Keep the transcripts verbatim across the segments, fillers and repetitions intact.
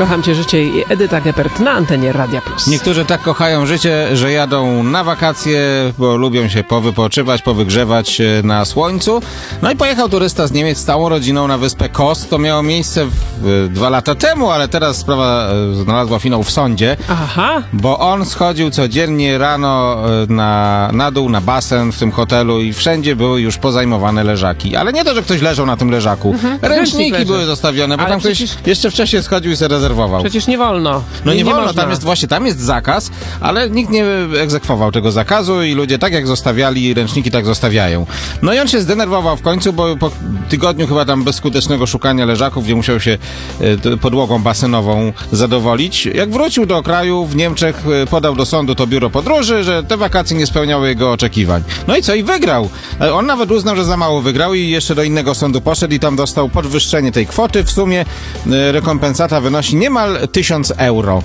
Kocham cię, życie i Edyta Geppert na antenie Radia Plus. Niektórzy tak kochają życie, że jadą na wakacje, bo lubią się powypoczywać, powygrzewać na słońcu. No i pojechał turysta z Niemiec z całą rodziną na wyspę Kos. To miało miejsce w, dwa lata temu, ale teraz sprawa znalazła finał w sądzie. Aha. Bo on schodził codziennie rano na, na dół, na basen w tym hotelu i wszędzie były już pozajmowane leżaki. Ale nie to, że ktoś leżał na tym leżaku. Mhm. Ręczniki były zostawione, bo ale tam przecież... ktoś jeszcze wcześniej schodził i sobie rezerwował. Przecież nie wolno. No nie, nie wolno, można. tam jest właśnie, tam jest zakaz, ale nikt nie egzekwował tego zakazu i ludzie tak jak zostawiali ręczniki, tak zostawiają. No i on się zdenerwował w końcu, bo po tygodniu chyba tam bezskutecznego szukania leżaków, gdzie musiał się e, podłogą basenową zadowolić, jak wrócił do kraju w Niemczech, e, podał do sądu to biuro podróży, że te wakacje nie spełniały jego oczekiwań. No i co? I wygrał. E, on nawet uznał, że za mało wygrał i jeszcze do innego sądu poszedł i tam dostał podwyższenie tej kwoty. W sumie e, rekompensata wynosi niemal tysiąc euro.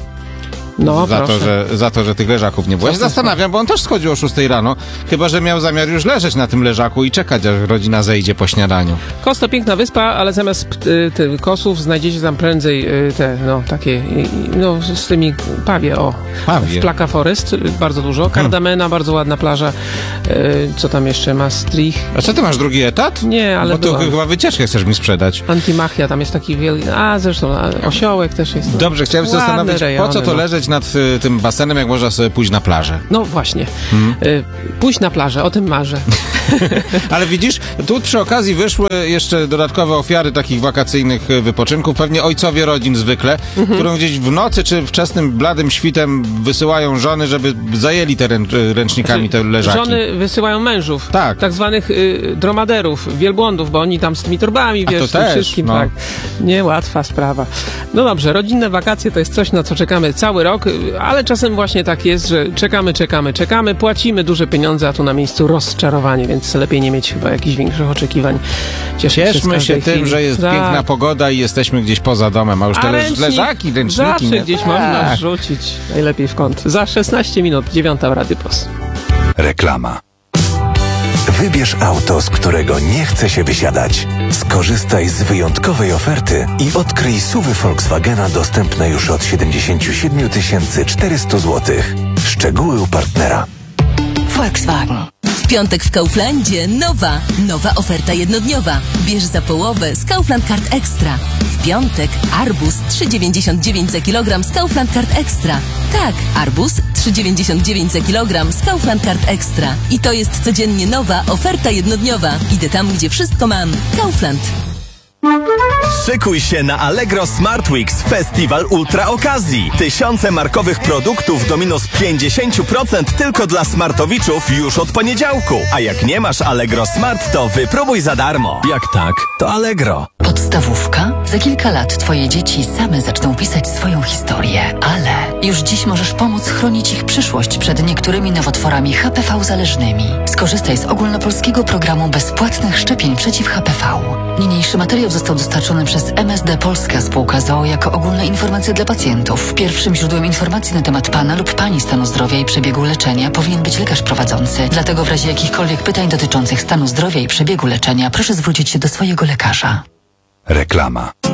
No, za, proszę. to, że, za to, że tych leżaków nie było. Ja się zastanawiam, bo on też schodził o szóstej rano, chyba że miał zamiar już leżeć na tym leżaku i czekać, aż rodzina zejdzie po śniadaniu. Kos to piękna wyspa, ale zamiast y, te, kosów znajdziecie tam prędzej y, te, no, takie, y, no, z tymi pawie, o. Pawie. W Plaka Forest, y, bardzo dużo. Kardamena, hmm. bardzo ładna plaża. Y, co tam jeszcze? Maastricht. A co, ty masz drugi etat? Nie, ale Bo tu byłam. chyba wycieczkę chcesz mi sprzedać. Antimachia, tam jest taki wielki, a zresztą a, osiołek też jest. No. Dobrze, chciałem się zastanowić, rejony, po co to no. leżeć nad y, tym basenem, jak można sobie pójść na plażę. No właśnie. Hmm. Y, pójść na plażę, o tym marzę. Ale widzisz, tu przy okazji wyszły jeszcze dodatkowe ofiary takich wakacyjnych wypoczynków. Pewnie ojcowie rodzin zwykle, mhm. którą gdzieś w nocy czy wczesnym bladym świtem wysyłają żony, żeby zajęli te ręcz- ręcznikami te leżaki. Żony wysyłają mężów. Tak. Tak zwanych y, dromaderów, wielbłądów, bo oni tam z tymi torbami, A wiesz, to z tym też, wszystkim. no. Tak. Niełatwa sprawa. No dobrze, rodzinne wakacje to jest coś, na co czekamy cały rok, ale czasem właśnie tak jest, że czekamy, czekamy, czekamy, płacimy duże pieniądze, a tu na miejscu rozczarowanie, więc lepiej nie mieć chyba jakichś większych oczekiwań. Cieszyć Cieszmy się, się tym, chwili. że jest tak. piękna pogoda i jesteśmy gdzieś poza domem, a już te A leż- ręcznik leżaki, ręczniki. zawsze nie? gdzieś tak. można rzucić, najlepiej w kąt. Za szesnaście minut, dziewiąta w Radiu Plus. Reklama. Wybierz auto, z którego nie chce się wysiadać. Skorzystaj z wyjątkowej oferty i odkryj S U V y Volkswagena dostępne już od siedemdziesiąt siedem tysięcy czterysta złotych. Szczegóły u partnera. Volkswagen. W piątek w Kauflandzie nowa, nowa oferta jednodniowa. Bierz za połowę z Kaufland Card Extra. W piątek arbuz trzy dziewięćdziesiąt dziewięć za kilogram z Kaufland Card Extra. Tak, arbuz trzy dziewięćdziesiąt dziewięć za kilogram z Kaufland Card Extra. I to jest codziennie nowa oferta jednodniowa. Idę tam, gdzie wszystko mam. Kaufland. Szykuj się na Allegro Smart Weeks, festiwal ultra okazji. Tysiące markowych produktów do minus pięćdziesiąt procent tylko dla smartowiczów już od poniedziałku. A jak nie masz Allegro Smart, to wypróbuj za darmo. Jak tak, to Allegro. Podstawówka? Za kilka lat twoje dzieci same zaczną pisać swoją historię, ale już dziś możesz pomóc chronić ich przyszłość przed niektórymi nowotworami H P V zależnymi. Skorzystaj z ogólnopolskiego programu bezpłatnych szczepień przeciw H P V. Niniejszy materiał został dostarczony przez M S D Polska Spółka z o o jako ogólne informacje dla pacjentów. Pierwszym źródłem informacji na temat pana lub pani stanu zdrowia i przebiegu leczenia powinien być lekarz prowadzący. Dlatego w razie jakichkolwiek pytań dotyczących stanu zdrowia i przebiegu leczenia proszę zwrócić się do swojego lekarza. Reklama.